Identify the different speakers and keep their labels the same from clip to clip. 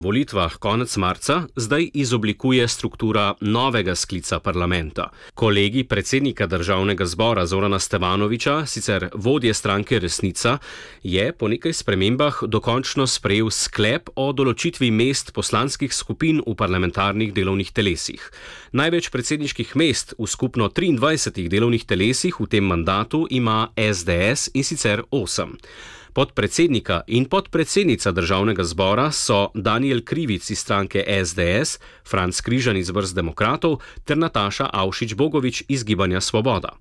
Speaker 1: volitvah konec marca zdaj izoblikuje struktura novega sklica parlamenta. Kolegi predsednika Državnega zbora Zorana Stevanovića, sicer vodje stranke Resnica, je po nekaj spremembah dokončno sprejel sklep o določitvi mest poslanskih skupin v parlamentarnih delovnih telesih. Največ predsedniških mest v skupno 23 delovnih telesih v tem mandatu ima SDS, in sicer 8. Podpredsednika in podpredsednica Državnega zbora so Danijel Krivic iz stranke SDS, Franc Križan iz vrst Demokratov ter Nataša Avšič-Bogovič iz Gibanja Svoboda.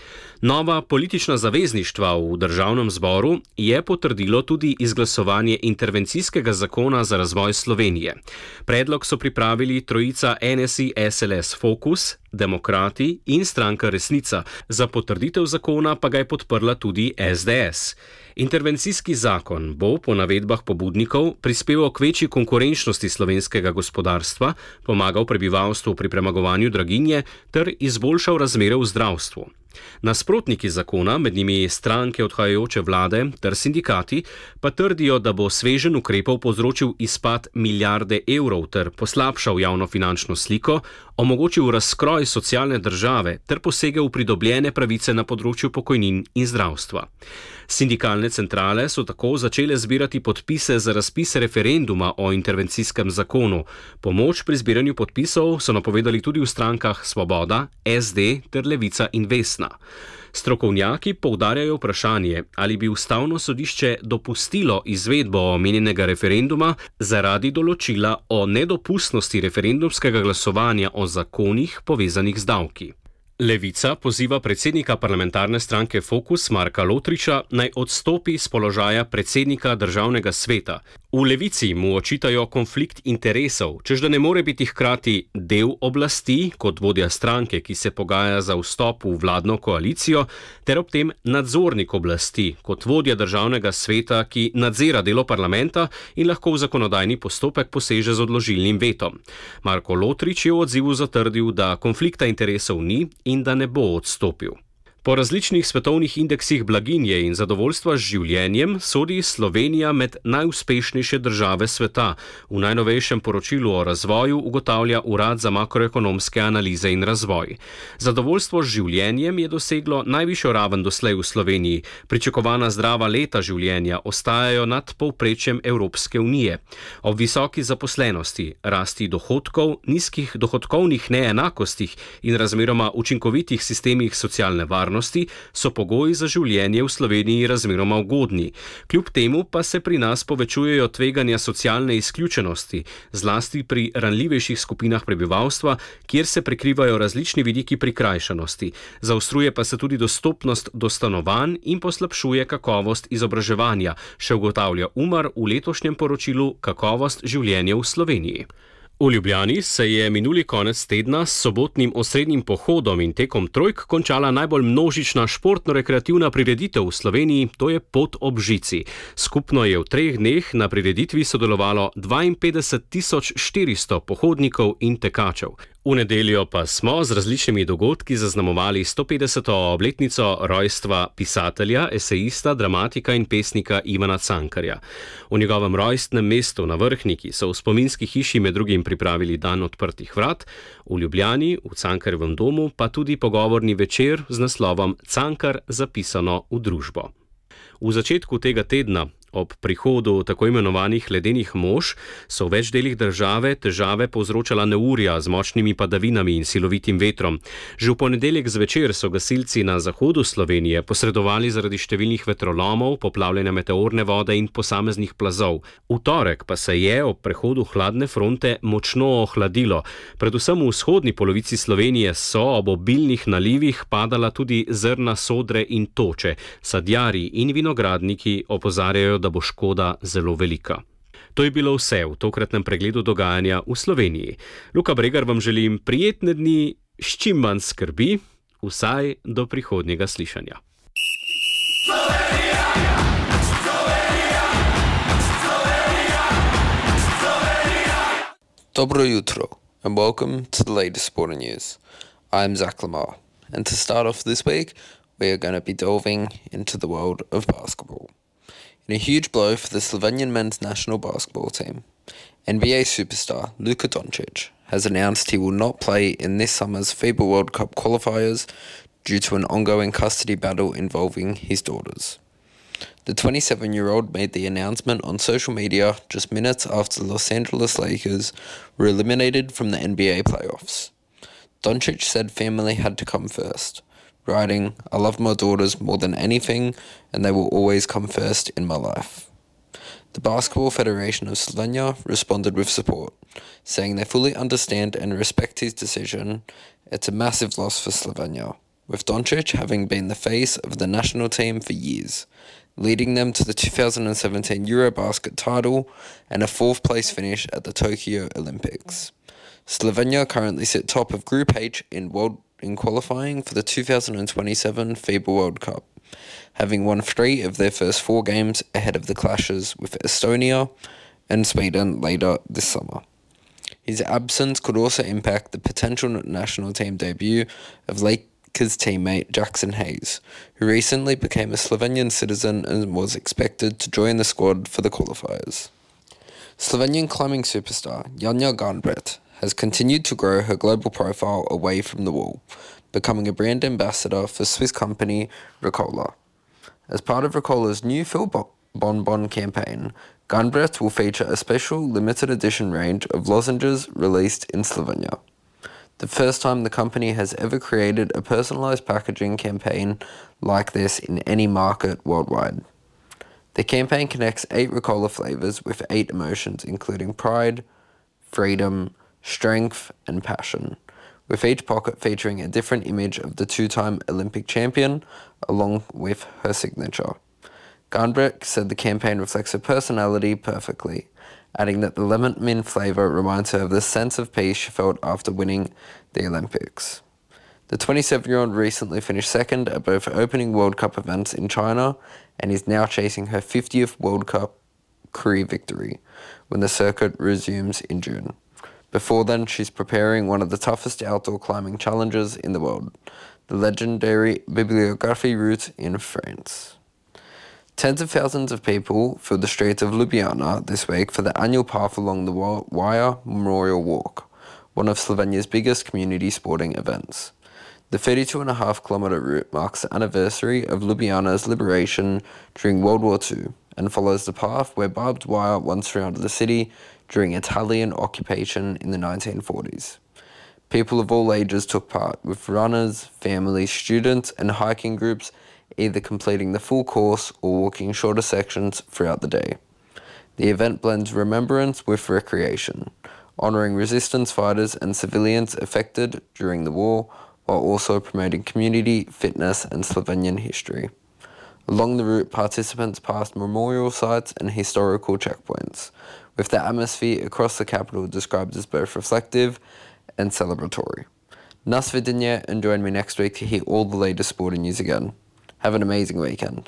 Speaker 1: Nova politična zavezništva v Državnem zboru je potrdilo tudi izglasovanje intervencijskega zakona za razvoj Slovenije. Predlog so pripravili trojica NSI SLS Fokus, Demokrati in stranka Resnica, za potrditev zakona pa ga je podprla tudi SDS. Intervencijski zakon bo po navedbah pobudnikov prispeval k večji konkurenčnosti slovenskega gospodarstva, pomagal prebivalstvu pri premagovanju draginje ter izboljšal razmere v zdravstvu. Nasprotniki zakona, med njimi stranke odhajajoče vlade ter sindikati, pa trdijo, da bo sveženj ukrepov povzročil izpad milijarde evrov ter poslabšal javnofinančno sliko, omogočil razkroj socialne države ter posegel v pridobljene pravice na področju pokojnin in zdravstva. Sindikalne centrale so tako začele zbirati podpise za razpis referenduma o intervencijskem zakonu. Pomoč pri zbiranju podpisov so napovedali tudi v strankah Svoboda, SD ter Levica in Vesna. Strokovnjaki poudarjajo vprašanje, ali bi Ustavno sodišče dopustilo izvedbo omenjenega referenduma zaradi določila o nedopustnosti referendumskega glasovanja o zakonih povezanih z davki. Levica poziva predsednika parlamentarne stranke Fokus Marka Lotriča naj odstopi z položaja predsednika Državnega sveta. V Levici mu očitajo konflikt interesov, čež da ne more biti hkrati del oblasti kot vodja stranke, ki se pogaja za vstop v vladno koalicijo, ter ob tem nadzornik oblasti kot vodja Državnega sveta, ki nadzira delo parlamenta in lahko v zakonodajni postopek poseže z odložilnim vetom. Marko Lotrič je v odzivu zatrdil, da konflikta interesov ni in da ne bo odstopil. Po različnih svetovnih indeksih blaginje in zadovoljstva z življenjem sodi Slovenija med najuspešnejše države sveta. V najnovejšem poročilu o razvoju ugotavlja Urad za makroekonomske analize in razvoj. Zadovoljstvo z življenjem je doseglo najvišjo raven doslej v Sloveniji. Pričakovana zdrava leta življenja ostajajo nad povprečjem Evropske unije. Ob visoki zaposlenosti, rasti dohodkov, nizkih dohodkovnih neenakostih in razmeroma učinkovitih sistemih socialne varnosti so pogoji za življenje v Sloveniji razmeroma ugodni. Kljub temu pa se pri nas povečujejo tveganja socialne izključenosti, zlasti pri ranljivejših skupinah prebivalstva, kjer se prekrivajo različni vidiki prikrajšanosti. Zaostruje pa se tudi dostopnost do stanovanj in poslabšuje kakovost izobraževanja, še ugotavlja Umar v letošnjem poročilu Kakovost življenja v Sloveniji. V Ljubljani se je minuli konec tedna s sobotnim osrednjim pohodom in tekom trojk končala najbolj množična športno-rekreativna prireditev v Sloveniji, to je Pot ob žici. Skupno je v 3 dneh na prireditvi sodelovalo 52.400 pohodnikov in tekačev. V nedeljo pa smo z različnimi dogodki zaznamovali 150. obletnico rojstva pisatelja, esejista, dramatika in pesnika Ivana Cankarja. V njegovem rojstnem mestu na Vrhniki so v spominski hiši med drugim pripravili dan odprtih vrat, v Ljubljani, v Cankarjevem domu, pa tudi pogovorni večer z naslovom Cankar zapisano v družbo. V začetku tega tedna, ob prihodu tako imenovanih ledenih mož, so v več delih države težave povzročala neurja z močnimi padavinami in silovitim vetrom. Že v ponedeljek zvečer so gasilci na zahodu Slovenije posredovali zaradi številnih vetrolomov, poplavljanja meteorne vode in posameznih plazov. V torek pa se je ob prehodu hladne fronte močno ohladilo. Predvsem v vzhodni polovici Slovenije so ob obilnih nalivih padala tudi zrna sodre in toče. Sadjarji in vinogradniki opozarjajo, da bo škoda zelo velika. To je bilo vse v tokratnem pregledu dogajanja v Sloveniji. Luka Bregar vam želim prijetne dni, s čim manj skrbi, vsaj do prihodnjega slišanja.
Speaker 2: Dobro jutro and welcome to the latest sporting news. I'm Zach Lamar, and to start off this week, we are going to be delving into the world of basketball. In a huge blow for the Slovenian men's national basketball team, NBA superstar Luka Doncic has announced he will not play in this summer's FIBA World Cup qualifiers due to an ongoing custody battle involving his daughters. The 27-year-old made the announcement on social media just minutes after the Los Angeles Lakers were eliminated from the NBA playoffs. Doncic said family had to come first, writing, "I love my daughters more than anything, and they will always come first in my life." The Basketball Federation of Slovenia responded with support, saying they fully understand and respect his decision. It's a massive loss for Slovenia, with Doncic having been the face of the national team for years, leading them to the 2017 Eurobasket title and a fourth-place finish at the Tokyo Olympics. Slovenia currently sit top of Group H in qualifying for the 2027 FIBA World Cup, having won 3 of their first 4 games ahead of the clashes with Estonia and Sweden later this summer. His absence could also impact the potential national team debut of Lakers teammate Jackson Hayes, who recently became a Slovenian citizen and was expected to join the squad for the qualifiers. Slovenian climbing superstar Janja Garnbret has continued to grow her global profile away from the wall, becoming a brand ambassador for Swiss company Ricola. As part of Ricola's new Phil Bonbon campaign, Garnbret will feature a special limited edition range of lozenges released in Slovenia. The first time the company has ever created a personalized packaging campaign like this in any market worldwide. The campaign connects 8 Ricola flavors with 8 emotions, including pride, freedom, strength, and passion, with each pocket featuring a different image of the 2-time Olympic champion, along with her signature. Garnbret said the campaign reflects her personality perfectly, adding that the lemon mint flavour reminds her of the sense of peace she felt after winning the Olympics. The 27-year-old recently finished second at both opening World Cup events in China and is now chasing her 50th World Cup career victory when the circuit resumes in June. Before then, she's preparing one of the toughest outdoor climbing challenges in the world, the legendary Bibliography route in France. Tens of thousands of people filled the streets of Ljubljana this week for the annual Path Along the Wire Memorial Walk, one of Slovenia's biggest community sporting events. The 32.5-kilometre route marks the anniversary of Ljubljana's liberation during World War II and follows the path where barbed wire once surrounded the city during Italian occupation in the 1940s. People of all ages took part, with runners, families, students, and hiking groups either completing the full course or walking shorter sections throughout the day. The event blends remembrance with recreation, honouring resistance fighters and civilians affected during the war, while also promoting community, fitness, and Slovenian history. Along the route, participants passed memorial sites and historical checkpoints, with the atmosphere across the capital described as both reflective and celebratory. Nas vidinje, and join me next week to hear all the latest sporting news again. Have an amazing weekend.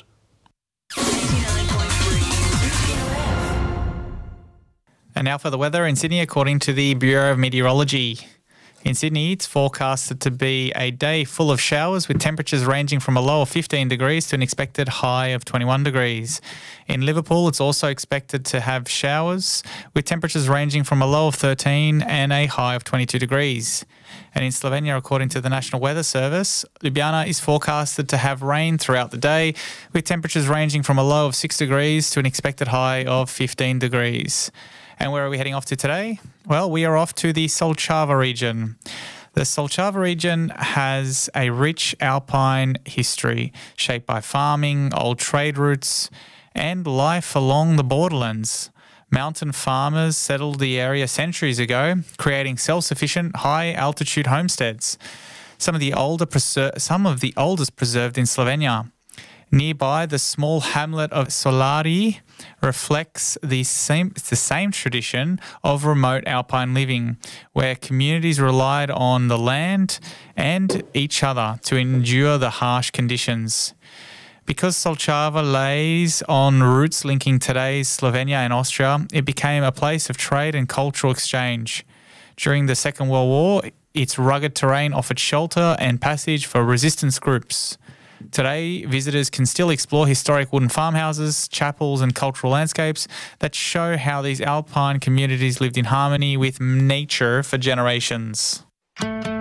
Speaker 3: And now for the weather in Sydney, according to the Bureau of Meteorology. In Sydney, it's forecasted to be a day full of showers with temperatures ranging from a low of 15 degrees to an expected high of 21 degrees. In Liverpool, it's also expected to have showers with temperatures ranging from a low of 13 and a high of 22 degrees. And in Slovenia, according to the National Weather Service, Ljubljana is forecasted to have rain throughout the day with temperatures ranging from a low of 6 degrees to an expected high of 15 degrees. And where are we heading off to today? Well, we are off to the Solčava region. The Solčava region has a rich alpine history shaped by farming, old trade routes, and life along the borderlands. Mountain farmers settled the area centuries ago, creating self-sufficient, high-altitude homesteads. Some of the oldest preserved in Slovenia. Nearby, the small hamlet of Solari reflects the same tradition of remote alpine living, where communities relied on the land and each other to endure the harsh conditions. Because Solčava lays on routes linking today's Slovenia and Austria, it became a place of trade and cultural exchange. During the Second World War, its rugged terrain offered shelter and passage for resistance groups. Today, visitors can still explore historic wooden farmhouses, chapels and cultural landscapes that show how these alpine communities lived in harmony with nature for generations.